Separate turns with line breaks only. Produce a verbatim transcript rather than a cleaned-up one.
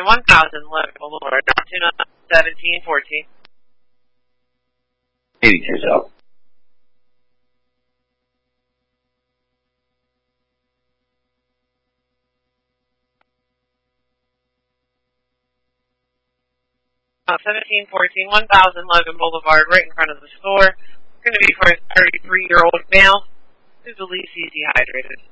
one thousand Logan Boulevard, Altoona, seventeen fourteen.
eighty-two South.
Uh, seventeen fourteen, one thousand Logan Boulevard, right in front of the store. It's going to be for a thirty-three-year-old male who's at least dehydrated.